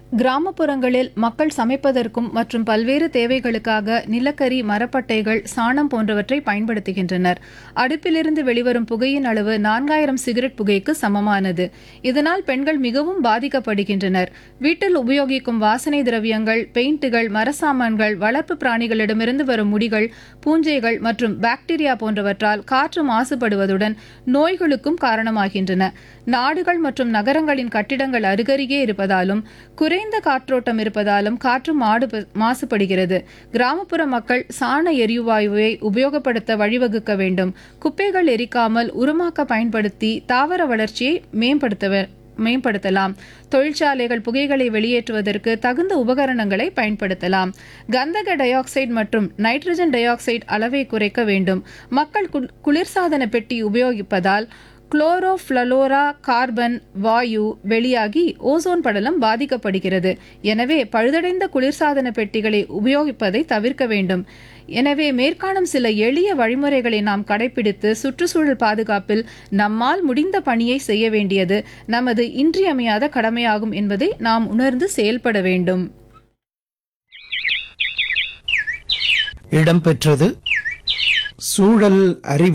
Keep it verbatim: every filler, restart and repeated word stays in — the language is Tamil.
கிராமப்புறங்களில் மக்கள் சமைப்பதற்கும் மற்றும் பல்வேறு தேவைகளுக்காக நிலக்கரி, மரப்பட்டைகள், சாணம் போன்றவற்றை பயன்படுத்துகின்றனர். அடுப்பிலிருந்து வெளிவரும் புகையின் அளவு நான்காயிரம் சிகரெட் புகைக்கு சமமானது. இதனால் பெண்கள் மிகவும் பாதிக்கப்படுகின்றனர். வீட்டில் உபயோகிக்கும் வாசனை திரவியங்கள், பெயிண்டுகள், மரசாமான்கள், வளர்ப்பு பிராணிகளிடமிருந்து வரும் முடிகள், பூஞ்சைகள் மற்றும் பாக்டீரியா போன்றவற்றால் காற்று மாசுபடுவதுடன் நோய்களுக்கும் காரணமாகின்றன. நாடுகள் மற்றும் நகரங்களின் கட்டிடங்கள் அருகருகே இருப்பதாலும் குறைந்த காற்றோட்டம் இருப்பதாலும் காற்று மாடு மாசுபடுகிறது. கிராமப்புற மக்கள் சாண எரிவாயுவை உபயோகப்படுத்த வழிவகுக்க வேண்டும். குப்பைகள் எரிக்காமல் உரமாக்க பயன்படுத்தி தாவர வளர்ச்சியை மேம்படுத்த மேம்படுத்தலாம். தொழிற்சாலைகள் புகைகளை வெளியேற்றுவதற்கு தகுந்த உபகரணங்களை பயன்படுத்தலாம். கந்தக டை ஆக்சைடு மற்றும் நைட்ரஜன் டை ஆக்சைடு அளவை குறைக்க வேண்டும். மக்கள் குளிர்சாதன பெட்டி உபயோகிப்பதால் குளோரோஃப்ளோரோ கார்பன் வாயு வெளியாகி ஓசோன் படலம் பாதிக்கப்படுகிறது. எனவே பழுதடைந்த குளிர்சாதன பெட்டிகளை உபயோகிப்பதை தவிர்க்க வேண்டும். எனவே மேற்காணும் சில எளிய வழிமுறைகளை நாம் கடைபிடித்து சுற்றுச்சூழல் பாதுகாப்பில் நம்மால் முடிந்த பணியை செய்ய வேண்டியது நமது இன்றியமையாத கடமையாகும் என்பதை நாம் உணர்ந்து செயல்பட வேண்டும். இடம்பெற்றது சூழல் அறிவு